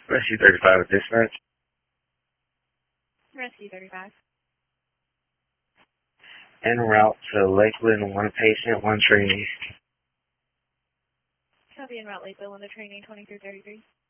Rescue 35 with dispatch. Rescue 35. En route to Lakeland, one patient, one trainee. Copy en route Lakeville, under training 2333.